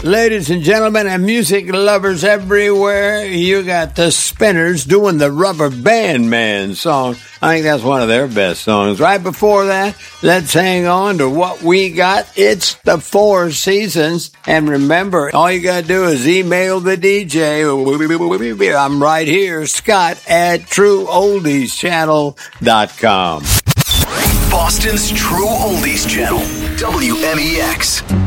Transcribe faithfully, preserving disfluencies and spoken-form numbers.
Ladies and gentlemen and music lovers everywhere, you got the Spinners doing the Rubber Band Man song. I think that's one of their best songs. Right before that, let's hang on to what we got. It's the Four Seasons. And remember, all you got to do is email the D J. I'm right here, Scott at true oldies channel dot com. Boston's True Oldies Channel, W M E X.